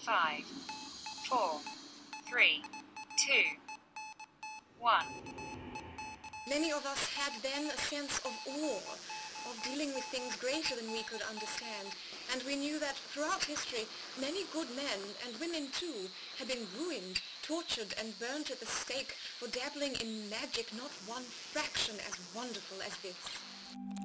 5, 4, 3, 2, 1. Many of us had then a sense of awe, of dealing with things greater than we could understand, and we knew that throughout history many good men, and women too, had been ruined, tortured and burnt at the stake for dabbling in magic not one fraction as wonderful as this.